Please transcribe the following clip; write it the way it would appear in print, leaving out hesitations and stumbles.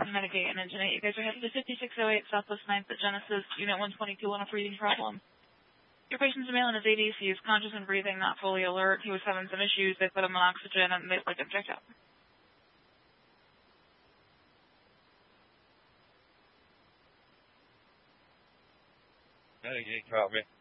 Medicate and Enginate. You guys are headed to 5608 Southwest 9th at Genesis, Unit 122 on a breathing problem. Your patient's a male in his 80s. He is conscious and breathing, not fully alert. He was having some issues. They put him on oxygen and they'd like him checked out. Medicate, copy.